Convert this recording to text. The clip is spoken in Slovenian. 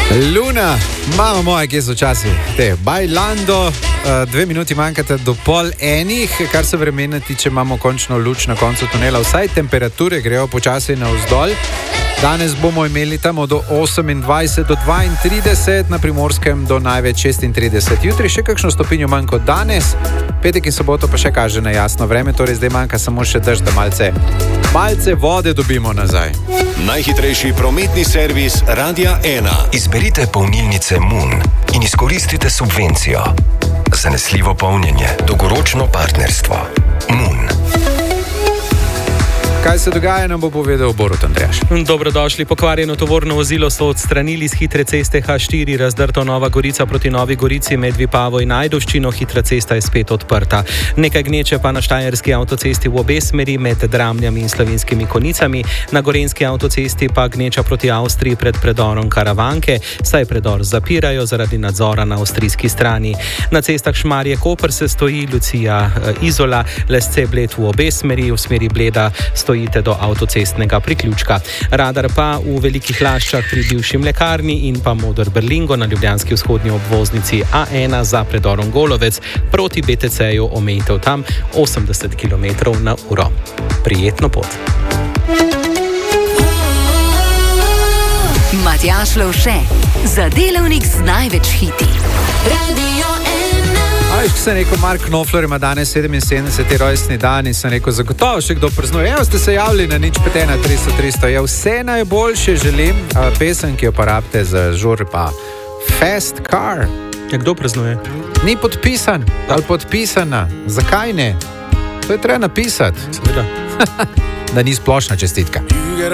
Luna, mama moja, kje so časi? Bailando, 2 minuti manjkate do 12:30, kar se vremena tiče, imamo končno luč na koncu tunela. Vsaj temperature grejo počasi navzdol. Danes bomo imeli tam od 28 do 32, na Primorskem do največ 36. Jutri še kakšno stopinjo manj kot danes, petek in soboto pa še kaže na jasno vreme, torej zdaj manjka samo še dež, da malce vode dobimo nazaj. Najhitrejši prometni servis Radia 1. Izberite polnilnice Moon in izkoristite subvencijo. Zanesljivo polnjenje, dolgoročno partnerstvo. Moon. Kaj se dogaja, nam bo povedal Borut Andrejaš. Dobrodošli. Pokvarjeno tovorno vozilo so odstranili z hitre ceste H4, razdrto Nova Gorica proti Novi Gorici med Vipavo in Ajdovščino. Hitra cesta je spet odprta. Nekaj gneče pa na štajerski avtocesti v obe smeri med Dramljami in Slovenskimi Konicami. Na gorenski avtocesti pa gneča proti Avstriji pred predorom Karavanke, saj predor zapirajo zaradi nadzora na avstrijski strani. Na cestah Šmarje-Koper se stoji Lucija Izola, Lesce Bled v obe smeri, v smeri Bleda stojite do avtocestnega priključka. Radar pa v Velikih Laščah pri bivši mlekarni in pa Moder Berlingo na ljubljanski vzhodni obvoznici A1 za predorom Golovec proti BTC-ju, omejitev tam 80 km/h. Prijetno pot. Matjaž Lovše, za delavnik z največ hiti. Ko sem rekel, Mark Knopfler ima danes 77. rojstni dan in sem rekel, zagotovo še kdo praznuje. Evo ste se javili na 051 300 300. Ja, vse najboljše želim. Pesem, ki jo pa rabite za žur, pa Fast Car. Ja, kdo praznuje? Ni podpisan ali podpisana. Zakaj ne? To je treba napisati. Seveda. Da ni splošna čestitka.